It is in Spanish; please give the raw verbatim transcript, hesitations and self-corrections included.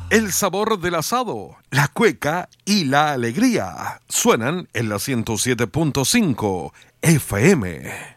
El sabor del asado, la cueca y la alegría suenan en la ciento siete punto cinco F M.